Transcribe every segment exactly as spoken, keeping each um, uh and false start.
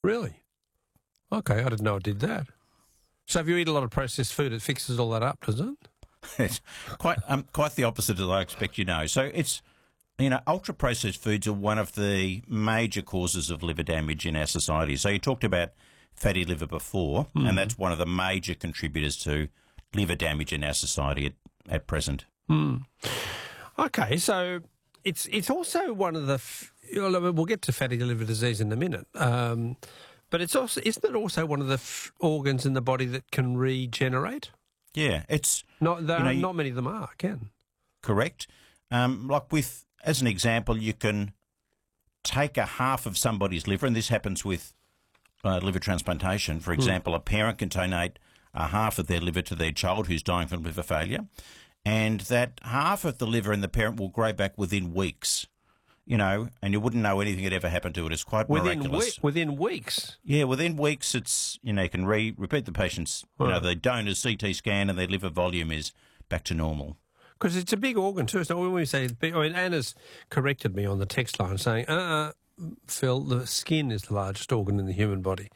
Really? Okay, I didn't know it did that. So if you eat a lot of processed food, it fixes all that up, does it? It's quite um, quite the opposite, as I expect you know. So it's, you know, ultra-processed foods are one of the major causes of liver damage in our society. So you talked about fatty liver before, mm. and that's one of the major contributors to liver damage in our society at, at present. Mm. Okay, so it's it's also one of the... F- we'll get to fatty liver disease in a minute, um, but it's also isn't it also one of the f- organs in the body that can regenerate? Yeah, it's... Not, there you know, are, not many of them are, can? Correct. Um, like with, as an example, you can take a half of somebody's liver, and this happens with uh, liver transplantation. For example, mm. a parent can donate a half of their liver to their child who's dying from liver failure, and that half of the liver in the parent will grow back within weeks. You know, and you wouldn't know anything had ever happened to it. It's quite within miraculous. We- within weeks? Yeah, within weeks, it's, you know, you can re- repeat the patient's, you right. know, the donor's C T scan and their liver volume is back to normal. Because it's a big organ too. So when we say big, I mean, Anna's corrected me on the text line saying, uh, uh Phil, the skin is the largest organ in the human body.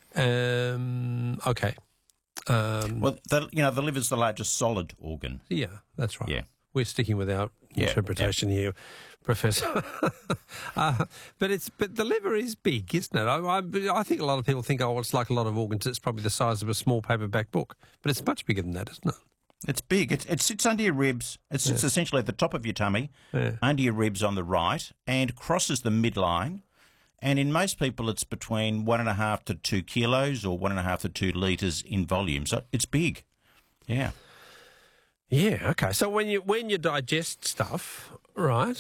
Um, okay. Um, well, the, you know, the liver's the largest solid organ. Yeah, that's right. Yeah. We're sticking with our yeah, interpretation yeah. here, Professor. uh, but it's but the liver is big, isn't it? I, I, I think a lot of people think, oh, well, it's like a lot of organs. It's probably the size of a small paperback book. But it's much bigger than that, isn't it? It's big. It, it sits under your ribs. It sits yeah. essentially at the top of your tummy, yeah. under your ribs on the right, and crosses the midline. And in most people, it's between one and a half to two kilos or one and a half to two litres in volume. So it's big. Yeah. Yeah, okay. So when you when you digest stuff, right,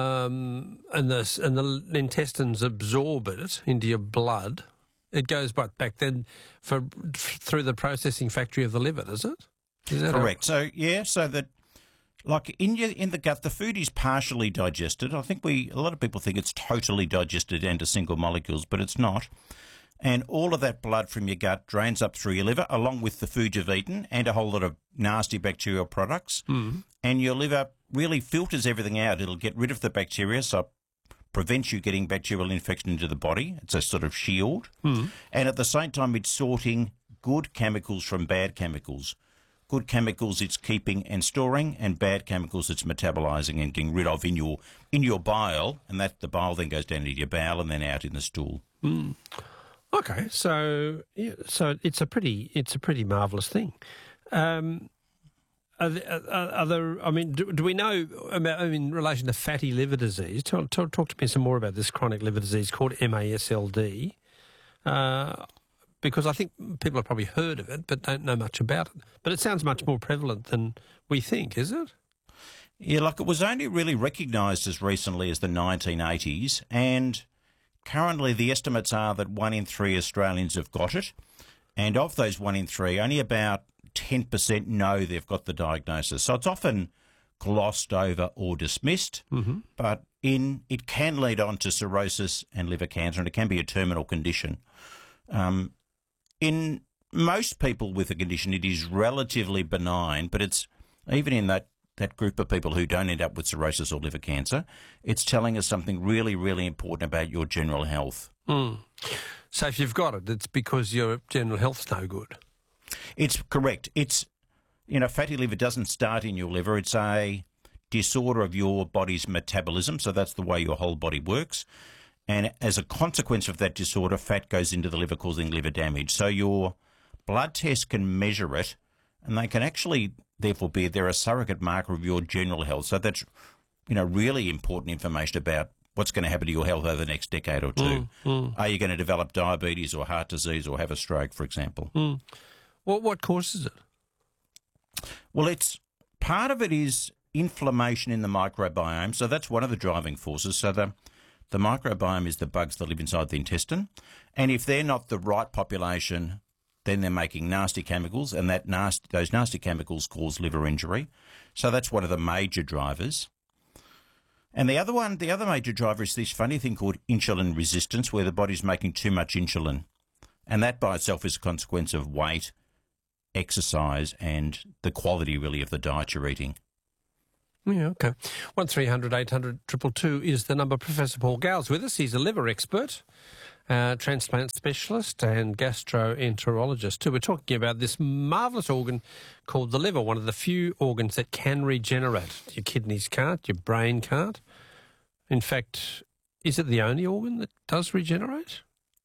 um, and the and the intestines absorb it into your blood, it goes back back then for through the processing factory of the liver, does it? Is that correct? A- so yeah, so that like in your in the gut, the food is partially digested. I think we a lot of people think it's totally digested into single molecules, but it's not. And all of that blood from your gut drains up through your liver, along with the food you've eaten and a whole lot of nasty bacterial products. Mm. And your liver really filters everything out. It'll get rid of the bacteria, so it prevents you getting bacterial infection into the body. It's a sort of shield. Mm. And at the same time, it's sorting good chemicals from bad chemicals. Good chemicals it's keeping and storing, and bad chemicals it's metabolising and getting rid of in your in your bile. And that the bile then goes down into your bowel and then out in the stool. Mm. Okay, so yeah, so it's a pretty it's a pretty marvellous thing. Um, are there, are, are there, I mean, do, do we know about in relation to fatty liver disease? Talk, talk, talk to me some more about this chronic liver disease called M A S L D, uh, because I think people have probably heard of it but don't know much about it. But it sounds much more prevalent than we think, is it? Yeah, like it was only really recognised as recently as the nineteen eighties, and currently the estimates are that one in three Australians have got it, and of those one in three, only about ten percent know they've got the diagnosis. So it's often glossed over or dismissed, mm-hmm. but in it can lead on to cirrhosis and liver cancer, and it can be a terminal condition. Um, in most people with the condition, it is relatively benign, but it's even in that that group of people who don't end up with cirrhosis or liver cancer, it's telling us something really, really important about your general health. Mm. So if you've got it, it's because your general health's no good. It's correct. It's, you know, fatty liver doesn't start in your liver. It's a disorder of your body's metabolism, so that's the way your whole body works. And as a consequence of that disorder, fat goes into the liver, causing liver damage. So your blood test can measure it, and they can actually, therefore, be they're a surrogate marker of your general health. So that's, you know, really important information about what's going to happen to your health over the next decade or two. Mm, mm. Are you going to develop diabetes or heart disease or have a stroke, for example? Mm. What what causes it? Well, it's part of it is inflammation in the microbiome. So that's one of the driving forces. So the the microbiome is the bugs that live inside the intestine, and if they're not the right population, then they're making nasty chemicals, and that nasty, those nasty chemicals cause liver injury. So that's one of the major drivers. And the other one, the other major driver is this funny thing called insulin resistance, where the body's making too much insulin. And that by itself is a consequence of weight, exercise, and the quality, really, of the diet you're eating. Yeah, okay. one three hundred eight hundred two two two is the number. Professor Paul Gow's with us. He's a liver expert, uh, transplant specialist and gastroenterologist too. We're talking about this marvellous organ called the liver, one of the few organs that can regenerate. Your kidneys can't, your brain can't. In fact, is it the only organ that does regenerate?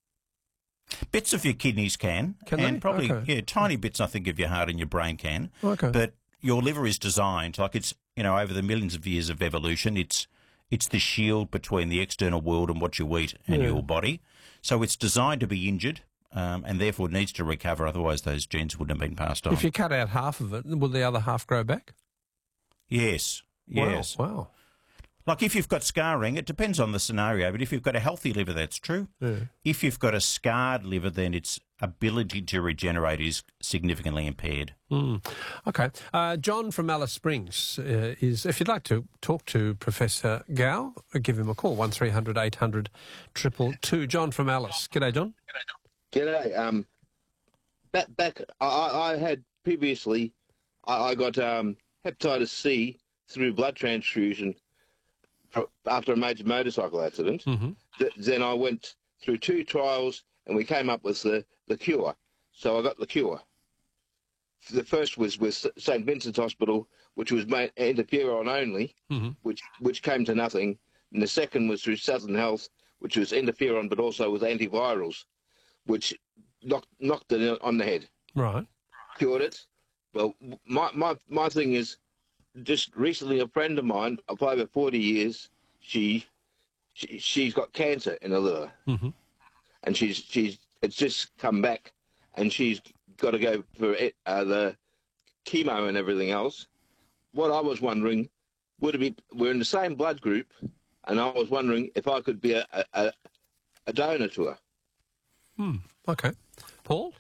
Bits of your kidneys can, Can and they? probably Okay. yeah, tiny bits I think of your heart and your brain can. Okay. But your liver is designed like it's you know over the millions of years of evolution, it's it's the shield between the external world and what you eat and Yeah. your body. So it's designed to be injured, um, and therefore needs to recover. Otherwise, those genes wouldn't have been passed on. If you cut out half of it, will the other half grow back? Yes, yes. Wow. wow. Like if you've got scarring, it depends on the scenario, but if you've got a healthy liver, that's true. Yeah. If you've got a scarred liver, then its ability to regenerate is significantly impaired. Mm. Okay. Uh, John from Alice Springs uh, is, if you'd like to talk to Professor Gow, give him a call, one three hundred eight hundred two two two. John from Alice. G'day, John. G'day. Um, back, back. I, I I had previously, I, I got um, hepatitis C through blood transfusion for- after a major motorcycle accident. Mm-hmm. Th- then I went through two trials, and we came up with the, the cure. So I got the cure. The first was with Saint Vincent's Hospital, which was made interferon only, Mm-hmm. which which came to nothing. And the second was through Southern Health, which was interferon, but also with antivirals, which knocked knocked it on the head, Right. cured it. Well, my my my thing is, just recently a friend of mine of over forty years, she, she she's got cancer in her liver, Mm-hmm. and she's she's it's just come back, and she's got to go for it, uh, the chemo and everything else. What I was wondering, would it be, we're in the same blood group, and I was wondering if I could be a a, a donor to her. Hmm. Okay. Paul?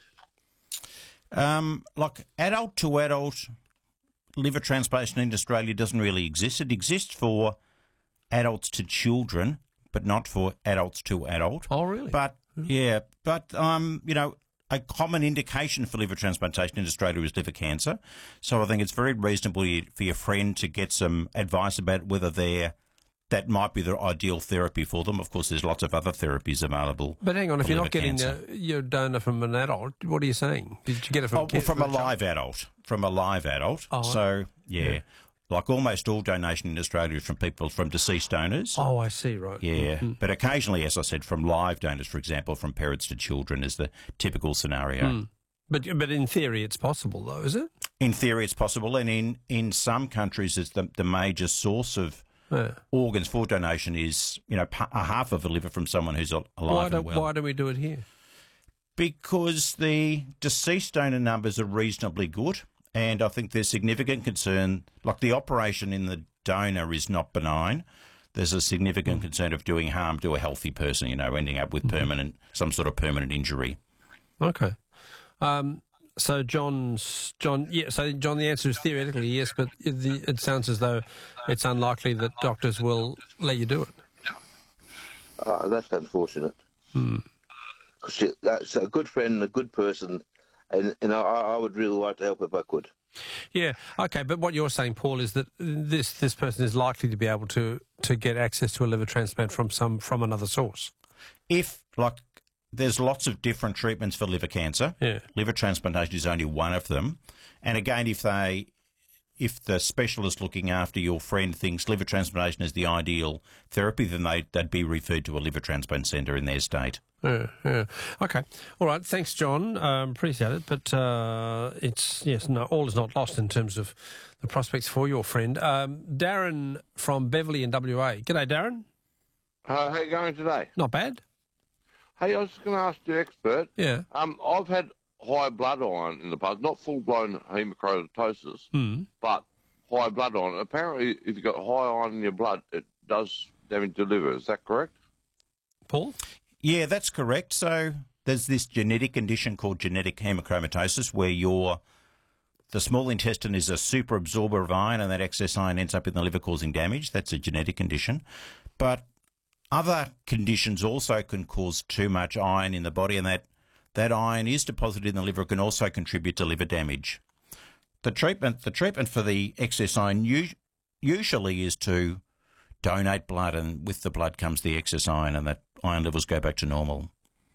Um, like adult to adult liver transplantation in Australia doesn't really exist. It exists for adults to children, but not for adults to adult. Oh, really? But yeah, but um, you know, a common indication for liver transplantation in Australia is liver cancer. So I think it's very reasonable for your friend to get some advice about whether they're that might be the ideal therapy for them. Of course, there's lots of other therapies available. But hang on, if for you're liver not getting cancer. uh, your donor from an adult, what are you saying? Did you get it from, Oh, well, from a from child? live adult, from a live adult. Oh, so yeah, yeah. like almost all donation in Australia is from people from deceased donors. Oh, I see, right. Yeah, Mm-hmm. but occasionally, as I said, from live donors, for example, from parents to children is the typical scenario. Mm. But but in theory, it's possible, though, is it? In theory, it's possible, and in, in some countries, it's the, the major source of Yeah. organs for donation is, you know, pa- a half of a liver from someone who's al- alive Why and don't well. Why don't we do it here? Because the deceased donor numbers are reasonably good, and I think there's significant concern, like the operation in the donor is not benign. There's a significant concern of doing harm to a healthy person, you know, ending up with permanent, some sort of permanent injury. Okay. Um, so John's John. Yeah. So John, the answer is theoretically yes, but it, the, it sounds as though it's unlikely that doctors will let you do it. Oh, that's unfortunate. Hmm. Because that's a good friend and a good person, and, and I, I would really like to help if I could. Yeah. Okay. But what you're saying, Paul, is that this this person is likely to be able to to get access to a liver transplant from some from another source. If, like, there's lots of different treatments for liver cancer. Yeah. Liver transplantation is only one of them. And again, if they, if the specialist looking after your friend thinks liver transplantation is the ideal therapy, then they, they'd be referred to a liver transplant centre in their state. Yeah, yeah. Okay. All right. Thanks, John. Um, appreciate it. But uh, it's, yes, no, all is not lost in terms of the prospects for your friend. Um, Darren from Beverley in W A. G'day, Darren. Uh, how you going today? Not bad. Hey, I was just going to ask the expert. Yeah. Um, I've had high blood iron in the past, not full-blown hemochromatosis, Mm. but high blood iron. Apparently, if you've got high iron in your blood, it does damage the liver. Is that correct? Paul? Yeah, that's correct. So there's this genetic condition called genetic hemochromatosis where your the small intestine is a super absorber of iron and that excess iron ends up in the liver causing damage. That's a genetic condition. But other conditions also can cause too much iron in the body, and that, that iron is deposited in the liver, can also contribute to liver damage. The treatment the treatment for the excess iron u- usually is to donate blood, and with the blood comes the excess iron, and that iron levels go back to normal.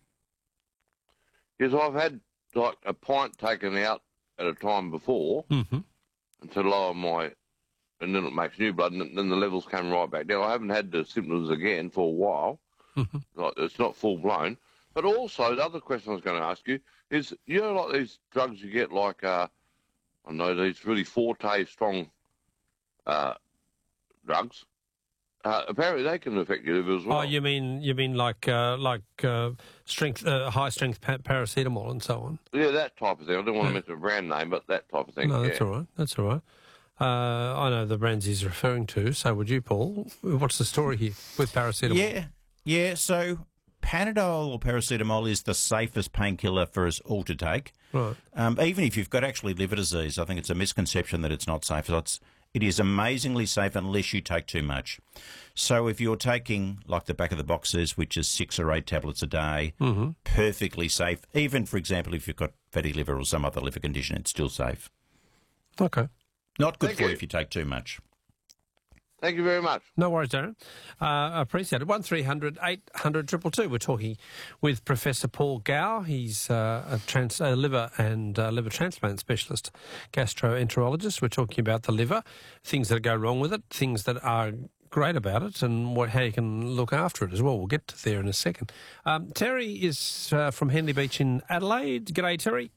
Yes, I've had like a pint taken out at a time before Mm-hmm. to lower my, and then it makes new blood, and then the levels came right back down. I haven't had the symptoms again for a while. Mm-hmm. Like, it's not full blown. But also, the other question I was going to ask you is, you know, like these drugs you get, like, uh, I know these really forte strong uh, drugs. Uh, apparently, they can affect your liver as well. Oh, you mean you mean like uh, like uh, strength, uh, high strength pa- paracetamol and so on? Yeah, that type of thing. I don't want Yeah. to mention a brand name, but that type of thing. No, yeah. that's all right. That's all right. Uh, I know the brands he's referring to. So would you, Paul? What's the story here with paracetamol? Yeah, yeah. So Panadol or paracetamol is the safest painkiller for us all to take. Right. Um, even if you've got actually liver disease, I think it's a misconception that it's not safe. So it's, it is amazingly safe unless you take too much. So if you're taking, like the back of the box says, which is six or eight tablets a day, Mm-hmm. perfectly safe. Even, for example, if you've got fatty liver or some other liver condition, it's still safe. Okay. Not good Thank for you you. if you take too much. Thank you very much. No worries, Darren. Uh, I appreciate it. one three hundred eight hundred two two two. We're talking with Professor Paul Gow. He's uh, a, trans- a liver and uh, liver transplant specialist, gastroenterologist. We're talking about the liver, things that go wrong with it, things that are great about it, and what, how you can look after it as well. We'll get to there in a second. Um, Terry is uh, from Henley Beach in Adelaide. G'day, Terry.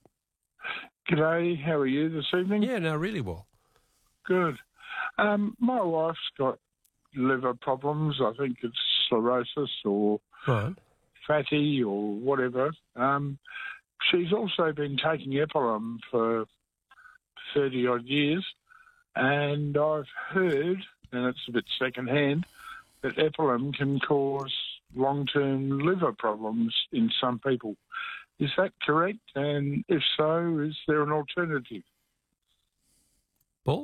G'day, how are you this evening? Yeah, no, really well. Good. Um, my wife's got liver problems. I think it's cirrhosis or Right. fatty or whatever. Um, she's also been taking Epilum for thirty-odd years, and I've heard, and it's a bit secondhand, that Epilum can cause long-term liver problems in some people. Is that correct? And if so, is there an alternative? Paul?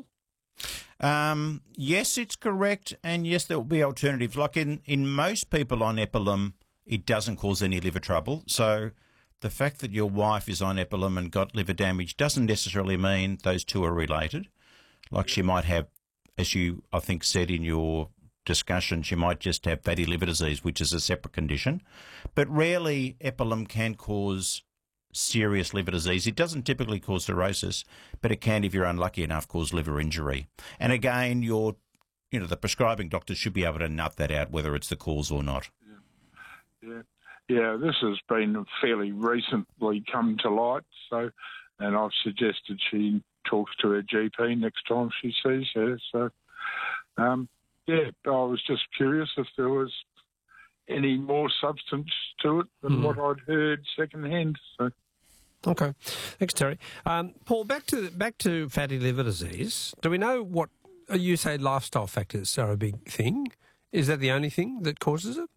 Um, yes, it's correct, and yes, there will be alternatives. Like in, in most people on Epilum, it doesn't cause any liver trouble. So the fact that your wife is on Epilum and got liver damage doesn't necessarily mean those two are related. Like she might have, as you, I think, said in your discussion, she might just have fatty liver disease, which is a separate condition. But rarely Epilum can cause serious liver disease. It doesn't typically cause cirrhosis, but it can, if you're unlucky enough, cause liver injury. And again, your, you know, the prescribing doctor should be able to nut that out, whether it's the cause or not. Yeah, yeah. This has been fairly recently come to light. So, and I've suggested she talks to her G P next time she sees her. So, um, yeah, I was just curious if there was any more substance to it than Mm. what I'd heard secondhand. So, Okay, thanks, Terry. Um, Paul, back to back to fatty liver disease. Do we know what you say? Lifestyle factors are a big thing. Is that the only thing that causes it?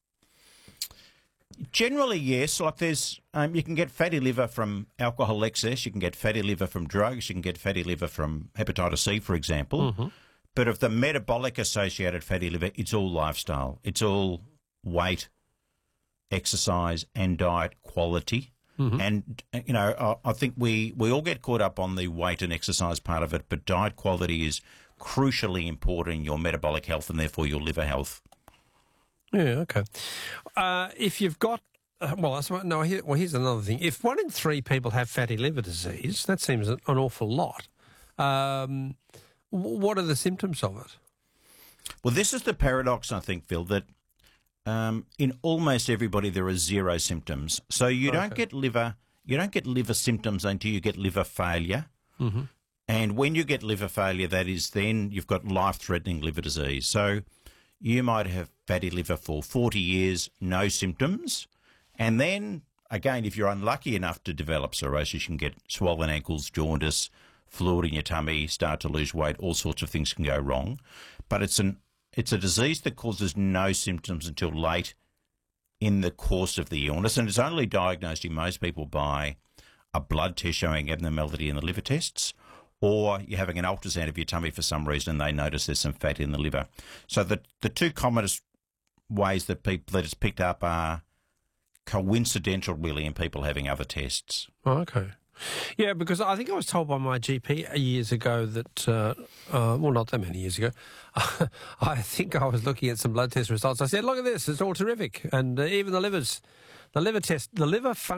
Generally, yes. Like there's, um, you can get fatty liver from alcohol excess. You can get fatty liver from drugs. You can get fatty liver from hepatitis C, for example. Mm-hmm. But of the metabolic associated fatty liver, it's all lifestyle. It's all weight, exercise, and diet quality. Mm-hmm. And, you know, I, I think we, we all get caught up on the weight and exercise part of it, but diet quality is crucially important in your metabolic health and therefore your liver health. Yeah, okay. Uh, if you've got, uh, well, that's, no, here, well, here's another thing. If one in three people have fatty liver disease, that seems an, an awful lot. Um, w- what are the symptoms of it? Well, this is the paradox, I think, Phil, that um, in almost everybody there are zero symptoms. So you don't Okay. get liver, you don't get liver symptoms until you get liver failure. Mm-hmm. And when you get liver failure, that is then you've got life-threatening liver disease. So you might have fatty liver for forty years, no symptoms. And then, again, if you're unlucky enough to develop cirrhosis, you can get swollen ankles, jaundice, fluid in your tummy, start to lose weight, all sorts of things can go wrong. But it's an it's a disease that causes no symptoms until late in the course of the illness. And it's only diagnosed in most people by a blood test showing abnormality in the liver tests, or you're having an ultrasound of your tummy for some reason and they notice there's some fat in the liver. So the the two commonest ways that people that it's picked up are coincidental, really, in people having other tests. Oh, okay. Yeah, because I think I was told by my G P years ago that, uh, uh, well, not that many years ago, I think I was looking at some blood test results. I said, look at this, it's all terrific. And uh, even the livers, the liver test, the liver function.